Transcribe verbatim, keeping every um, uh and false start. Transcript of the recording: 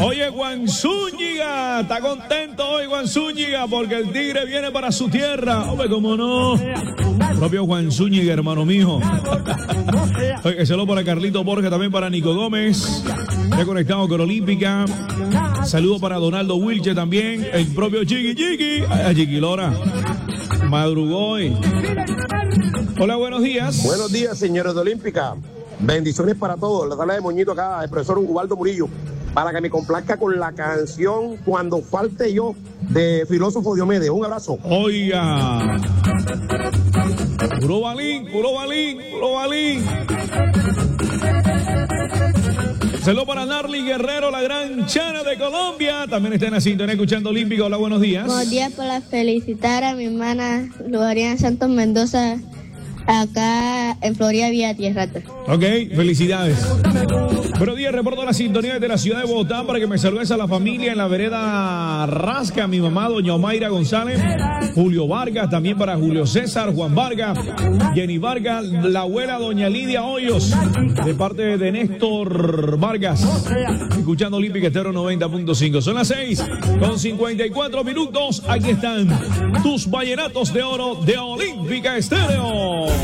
Oye, Juan Zúñiga, está contento hoy Juan Zúñiga porque el Tigre viene para su tierra. Hombre, cómo no. Propio Juan Zúñiga, hermano mío. Oye, saludo para Carlito Borges, también para Nico Gómez. Ya conectado con Olímpica. Saludo para Donaldo Wilche también. El propio Chiqui Chiqui. A Chiqui Lora. Madrugó hoy. Hola, buenos días. Buenos días, señores de Olímpica. Bendiciones para todos. La sala de Moñito acá, el profesor Ubaldo Murillo, para que me complazca con la canción Cuando falte yo, de Filósofo Diomedes. Un abrazo. Oiga. Puro balín, puro balín, puro balín. Saludos para Narly Guerrero, la gran Chana de Colombia. También está en la sintonía escuchando Olímpica. Hola, buenos días. Buenos días, para felicitar a mi hermana Lorena Santos Mendoza, acá en Florida, Vía Tierra. Ok, felicidades. Buenos días, reporto la sintonía desde la ciudad de Bogotá para que me saludes a la familia en la vereda Rasca, mi mamá, doña Omaira González, Julio Vargas, también para Julio César, Juan Vargas, Jenny Vargas, la abuela doña Lidia Hoyos, de parte de Néstor Vargas, escuchando Olímpica Estéreo noventa punto cinco. Son las seis con cincuenta y cuatro minutos. Aquí están tus vallenatos de oro de Olímpica Estéreo.